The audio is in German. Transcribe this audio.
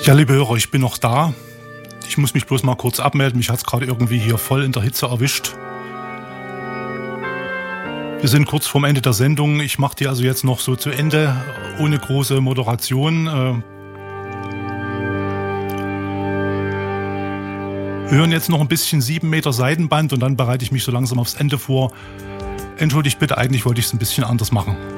Ja, liebe Hörer, ich bin noch da. Ich muss mich bloß mal kurz abmelden. Mich hat es gerade irgendwie hier voll in der Hitze erwischt. Wir sind kurz vorm Ende der Sendung. Ich mache die also jetzt noch so zu Ende, ohne große Moderation. Wir hören jetzt noch ein bisschen 7 Meter Seidenband und dann bereite ich mich so langsam aufs Ende vor. Entschuldigt bitte, eigentlich wollte ich es ein bisschen anders machen.